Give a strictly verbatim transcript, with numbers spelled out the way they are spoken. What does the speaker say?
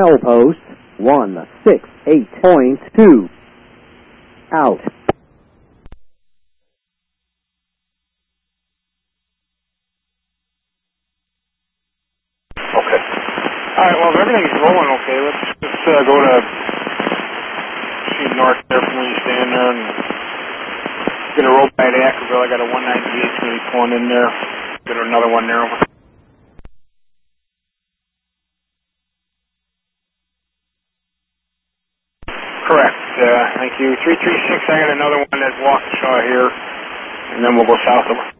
Milepost one six eight point two. Out. Okay. All right, well, if everything's rolling okay, let's, let's uh, go to shoot north there from where you stand there and get a roll by to Ackerville. I got a one ninety-eight maybe pulling in there. Get another one there. Correct. Uh, thank you. three three six, I got another one at Waukesha here, and then we'll go south of